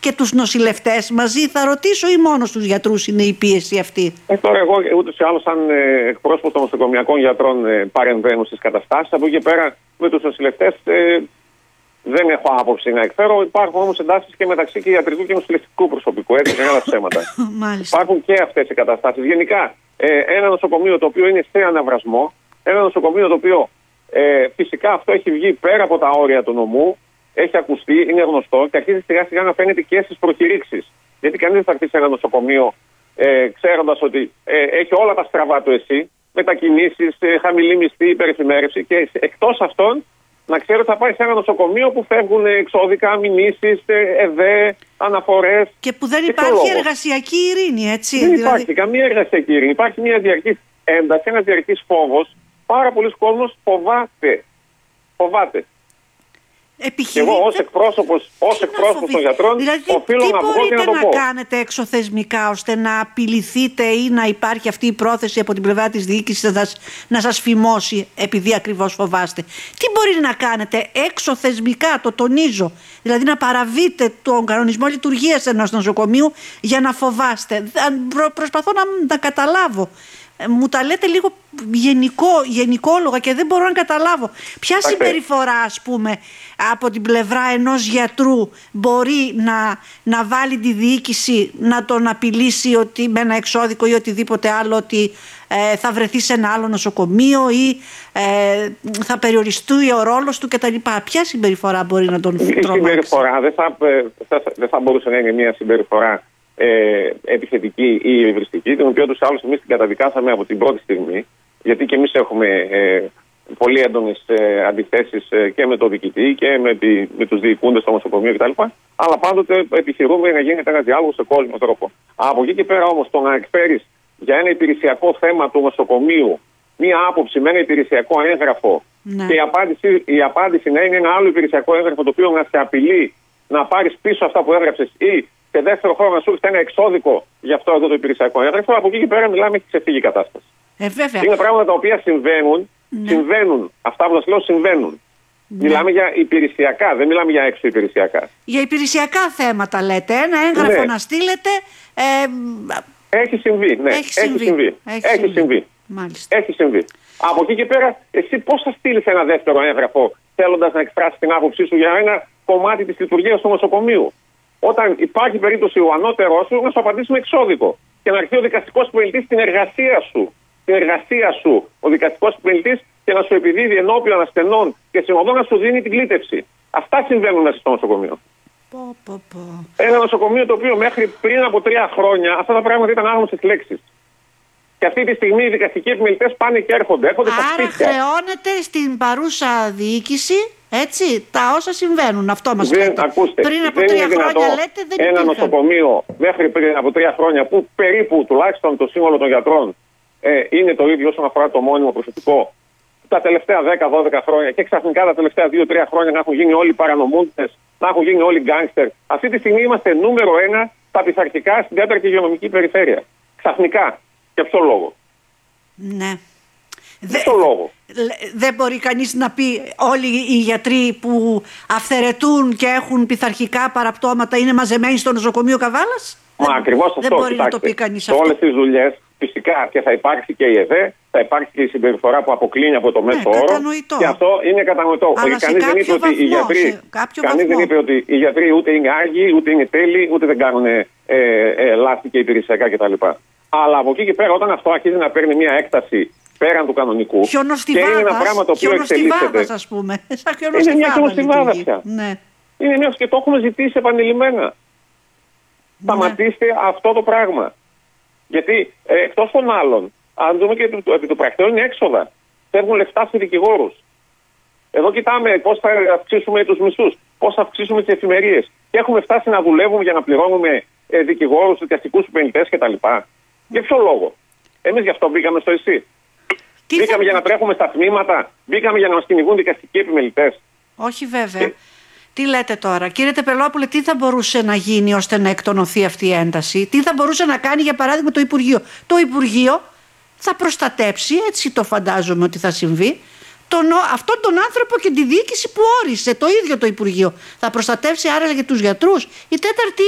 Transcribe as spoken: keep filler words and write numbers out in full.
και τους νοσηλευτές μαζί, θα ρωτήσω, ή μόνο στους γιατρούς είναι η πίεση αυτή? Ε, τώρα εγώ ούτως ή άλλως σαν ε, εκπρόσωπος των νοσοκομιακών γιατρών ε, παρεμβαίνω στις καταστάσεις. Από εκεί και πέρα με τους νοσηλευτές ε, δεν έχω άποψη να εκφέρω. Υπάρχουν όμως εντάσεις και μεταξύ και ιατρικού και νοσηλευτικού προσωπικού. Έτσι, μεγάλα ψέματα. Υπάρχουν και αυτές οι καταστάσεις. Γενικά, ε, ένα νοσοκομείο το οποίο είναι σε αναβρασμό, ένα νοσοκομείο το οποίο ε, φυσικά αυτό έχει βγει πέρα από τα όρια του νομού, έχει ακουστεί, είναι γνωστό και αρχίζει σιγά σιγά να φαίνεται και στις προκηρύξεις. Γιατί κανείς δεν θα χτίσει ένα νοσοκομείο ε, ξέροντας ότι ε, έχει όλα τα στραβά του εσύ, μετακινήσεις, ε, χαμηλή μισθή, υπερεφημέρευση, και εκτός αυτών να ξέρει ότι θα πάει σε ένα νοσοκομείο που φεύγουν εξώδικα, μηνύσεις, ΕΔΕ, αναφορές. Και που δεν υπάρχει εργασιακή ειρήνη, έτσι. Δεν δηλαδή... υπάρχει καμία εργασιακή ειρήνη. Υπάρχει μια διαρκής ένταση, ένας διαρκής φόβος. Πάρα πολλοί κόσμος φοβάται. Φοβάται. Επιχειρείτε... Και εγώ ως εκπρόσωπος, ως εκπρόσωπος των γιατρών δηλαδή, οφείλω να βγω και να το πω. Τι μπορείτε να κάνετε εξωθεσμικά ώστε να απειληθείτε ή να υπάρχει αυτή η πρόθεση από την πλευρά της διοίκησης να σας, να σας φημώσει επειδή ακριβώς φοβάστε? Τι μπορείτε να κάνετε εξωθεσμικά, το τονίζω, δηλαδή να παραβείτε τον κανονισμό λειτουργίας ενός νοσοκομείου για να φοβάστε? Προ, προσπαθώ να, να καταλάβω. Μου τα λέτε λίγο γενικό, γενικόλογα και δεν μπορώ να καταλάβω. Ποια συμπεριφορά, ας πούμε, από την πλευρά ενός γιατρού μπορεί να, να βάλει τη διοίκηση να τον απειλήσει ότι με ένα εξώδικο ή οτιδήποτε άλλο ότι ε, θα βρεθεί σε ένα άλλο νοσοκομείο ή ε, θα περιοριστεί ο ρόλος του κτλ. Ποια συμπεριφορά μπορεί να τον τρομάξει? Η συμπεριφορά δεν θα, θα, δεν θα μπορούσε να είναι μια συμπεριφορά Ε, επιθετική ή υβριστική, την οποία τους άλλους εμείς την καταδικάσαμε από την πρώτη στιγμή, γιατί και εμείς έχουμε ε, πολύ έντονες ε, αντιθέσεις ε, και με το διοικητή και με, τη, με τους διοικούντες στο νοσοκομείο κτλ. Αλλά πάντοτε επιχειρούμε να γίνεται ένα διάλογο σε κόσμο τρόπο. Από εκεί και πέρα όμως το να εκφέρεις για ένα υπηρεσιακό θέμα του νοσοκομείου μία άποψη με ένα υπηρεσιακό έγγραφο, ναι, και η απάντηση, η απάντηση να είναι ένα άλλο υπηρεσιακό έγγραφο το οποίο να σε απειλεί να πάρεις πίσω αυτά που έγραψες ή σε δεύτερο χρόνο να σου έρθει ένα εξώδικο για αυτό εδώ το υπηρεσιακό έγγραφο, από εκεί και πέρα μιλάμε, έχει ξεφύγει η κατάσταση. Ε, βέβαια. Είναι πράγματα τα οποία συμβαίνουν, ναι, συμβαίνουν. Αυτά που σας λέω συμβαίνουν. Ναι. Μιλάμε για υπηρεσιακά, δεν μιλάμε για έξω υπηρεσιακά. Για υπηρεσιακά θέματα λέτε, ένα έγγραφο, ναι, να στείλετε. Ε... Έχει συμβεί, ναι. Έχει συμβεί. Έχει συμβεί. Έχει Έχει συμβεί. συμβεί. Μάλιστα. Έχει συμβεί. Από εκεί και πέρα, εσύ πώς θα στείλεις ένα δεύτερο έγγραφο θέλοντας να εκφράσεις την άποψή σου για ένα κομμάτι της λειτουργίας του νοσοκομείου, όταν υπάρχει περίπτωση ο ανώτερός σου να σου απαντήσει με εξώδικο και να έρθει ο δικαστικός επιμελητής στην εργασία σου, στην εργασία σου ο δικαστικός επιμελητής, και να σου επιδίδει ενώπιον ασθενών και συνοδό να σου δίνει την κλήτευση. Αυτά συμβαίνουν μέσα στο νοσοκομείο. Πω, πω, πω. Ένα νοσοκομείο το οποίο μέχρι πριν από τρία χρόνια αυτά τα πράγματα ήταν άγνωστες λέξεις. Και αυτή τη στιγμή οι δικαστικοί επιμελητές πάνε και έρχονται. Έρχονται στα σπίτια. Άρα χρεώνεται στην παρούσα διοίκηση, έτσι, τα όσα συμβαίνουν. Αυτό μας λέτε. Ακούστε, πριν από δεν τρία είναι χρόνια δυνατό λέτε δεν ένα υπήρχαν. νοσοκομείο μέχρι πριν από τρία χρόνια που περίπου τουλάχιστον το σύνολο των γιατρών ε, είναι το ίδιο όσον αφορά το μόνιμο προσωπικό, τα τελευταία δέκα δώδεκα χρόνια και ξαφνικά τα τελευταία δύο τρία χρόνια να έχουν γίνει όλοι παρανομούντες, να έχουν γίνει όλοι γκάνγκστερ. Αυτή τη στιγμή είμαστε νούμερο ένα στα πειθαρχικά στην τέταρτη υγειονομική περιφέρεια. Ξαφνικά. Για ποιο λόγο? Ναι. Δεν δε, λόγο. Δεν μπορεί κανείς να πει όλοι οι γιατροί που αυθαιρετούν και έχουν πειθαρχικά παραπτώματα είναι μαζεμένοι στο νοσοκομείο Καβάλας? Μα δεν, ακριβώς αυτό. Δεν μπορεί, κοιτάξτε, να το πει κανείς σε αυτό. όλες τις δουλειές φυσικά και θα υπάρξει και η ΕΔΕ, θα υπάρξει και η συμπεριφορά που αποκλίνει από το μέσο, ναι, όρο. Κατανοητό. Και αυτό είναι κατανοητό. Κανείς δεν είπε ότι οι γιατροί, κανείς δεν είπε ότι οι γιατροί ούτε είναι άργοι, ούτε είναι τέλειοι, ούτε δεν κάνουν ε, ε, λάθη και υπηρεσιακά κτλ. Αλλά από εκεί και πέρα, όταν αυτό αρχίζει να παίρνει μια έκταση πέραν του κανονικού, και είναι ένα πράγμα το οποίο εξελίσσεται. Ας πούμε. Είναι μια χιονοστιβάδα πια. Ναι. Είναι μια, και το έχουμε ζητήσει επανειλημμένα. Ναι. Σταματήστε αυτό το πράγμα. Γιατί ε, εκτός των άλλων, αν δούμε και επί του, του πρακτέου, είναι έξοδα. Φεύγουν λεφτά στους δικηγόρους. Εδώ κοιτάμε πώς θα αυξήσουμε τους μισθούς, πώς θα αυξήσουμε τις εφημερίες. Και έχουμε φτάσει να δουλεύουμε για να πληρώνουμε ε, δικηγόρους, δικαστικούς επενδυτές κτλ. Για ποιο λόγο? Εμείς γι' αυτό μπήκαμε στο ΕΣΥ. Μπήκαμε θα... για να τρέχουμε στα τμήματα, μπήκαμε για να μας κυνηγούν δικαστικοί επιμελητές. Όχι βέβαια. Ε... Τι λέτε τώρα, κύριε Τεπελόπουλε, τι θα μπορούσε να γίνει ώστε να εκτονωθεί αυτή η ένταση? Τι θα μπορούσε να κάνει για παράδειγμα το Υπουργείο? Το Υπουργείο θα προστατέψει, έτσι το φαντάζομαι ότι θα συμβεί, τον, αυτόν τον άνθρωπο και τη διοίκηση που όρισε το ίδιο το Υπουργείο. Θα προστατεύσει άραγε τους γιατρούς. Η τέταρτη